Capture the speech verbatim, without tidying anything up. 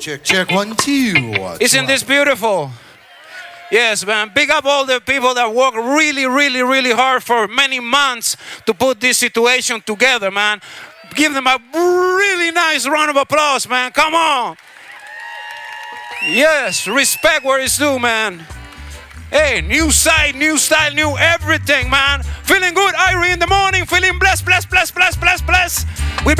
Check, check, one, two. Isn't this beautiful? Yes, man. Big up all the people that work really, really, really hard for many months to put this situation together, man. Give them a really nice round of applause, man. Come on. Yes, respect where it's due, man. Hey, new site, new style, new everything, man. Feeling good, Irie in the morning. Feeling blessed, blessed, blessed, blessed, blessed, blessed. We